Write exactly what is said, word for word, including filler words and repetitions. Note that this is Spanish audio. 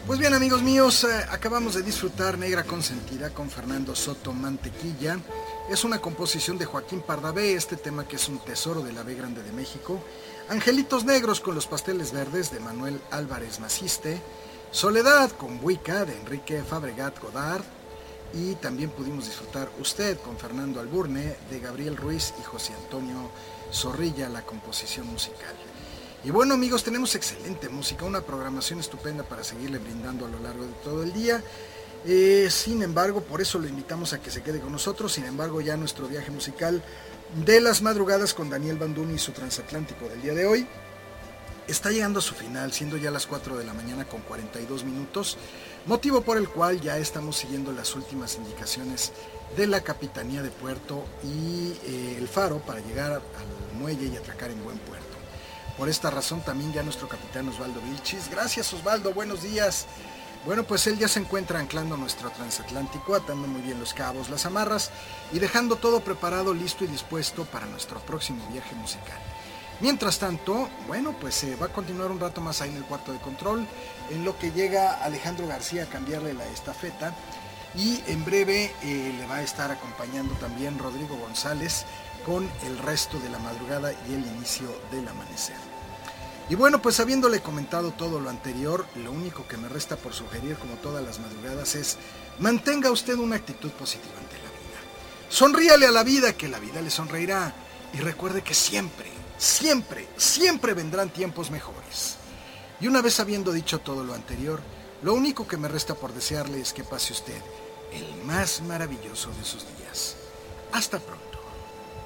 Pues bien, amigos míos, eh, acabamos de disfrutar Negra Consentida con Fernando Soto Mantequilla. Es una composición de Joaquín Pardavé, este tema que es un tesoro de la B Grande de México. Angelitos Negros con los Pasteles Verdes de Manuel Álvarez Maciste. Soledad con Buica de Enrique Fabregat Godard. Y también pudimos disfrutar Usted con Fernando Alburne de Gabriel Ruiz y José Antonio Zorrilla, la composición musical. Y bueno, amigos, tenemos excelente música, una programación estupenda para seguirle brindando a lo largo de todo el día. Eh, sin embargo, por eso lo invitamos a que se quede con nosotros. Sin embargo, ya nuestro viaje musical de las madrugadas con Daniel Banduni y su transatlántico del día de hoy está llegando a su final, siendo ya las cuatro de la mañana con cuarenta y dos minutos, motivo por el cual ya estamos siguiendo las últimas indicaciones de la Capitanía de Puerto y eh, el Faro para llegar al muelle y atracar en buen puerto. Por esta razón también ya nuestro capitán Osvaldo Vilchis. Gracias, Osvaldo, buenos días. Bueno, pues él ya se encuentra anclando nuestro transatlántico, atando muy bien los cabos, las amarras y dejando todo preparado, listo y dispuesto para nuestro próximo viaje musical. Mientras tanto, bueno, pues se eh, va a continuar un rato más ahí en el cuarto de control, en lo que llega Alejandro García a cambiarle la estafeta, y en breve eh, le va a estar acompañando también Rodrigo González con el resto de la madrugada y el inicio del amanecer. Y bueno, pues habiéndole comentado todo lo anterior, lo único que me resta por sugerir, como todas las madrugadas, es mantenga usted una actitud positiva ante la vida. Sonríale a la vida, que la vida le sonreirá. Y recuerde que siempre, siempre, siempre vendrán tiempos mejores. Y una vez habiendo dicho todo lo anterior, lo único que me resta por desearle es que pase usted el más maravilloso de sus días. Hasta pronto.